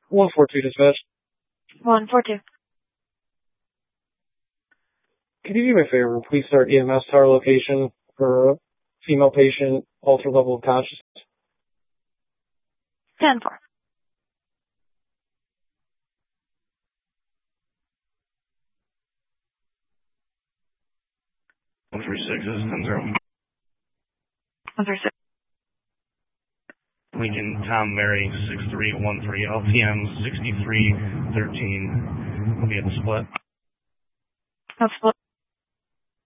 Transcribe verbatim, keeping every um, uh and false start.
one four two dispatch. one four two. Could you do me a favor? Please start E M S tower location for a female patient, alter level of consciousness. ten four. one three six is ten zero. one three six. Legion Tom Mary six three one three L T M sixty-three thirteen will be at the split. That's split.